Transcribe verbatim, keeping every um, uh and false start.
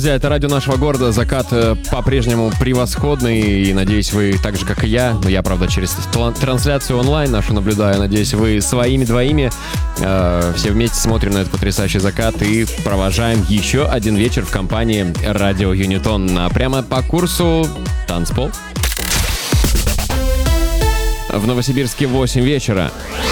Друзья, это радио нашего города. Закат э, по-прежнему превосходный. И надеюсь, вы так же, как и я. Но я, правда, через трансляцию онлайн нашу наблюдаю. Надеюсь, вы своими двоими э, все вместе смотрим на этот потрясающий закат и провожаем еще один вечер в компании Радио Юнитон. А прямо по курсу танцпол. В Новосибирске восемь вечера.